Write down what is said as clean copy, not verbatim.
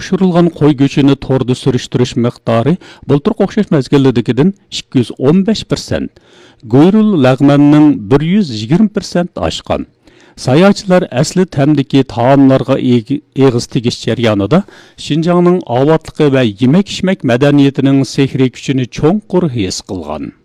topşırılgan qo'y go'shini torda surishtirish miqdori bulturga o'xshash mezgillidikidan 215%, go'yrul lag'manning 120% oshgan. Sayohatchilar asli tamdiki taomlarga eg'iz tegish jarayonida Şinjanning ovotligi va yemak-ichmak madaniyatining sehriy kuchini cho'nqur his qilgan.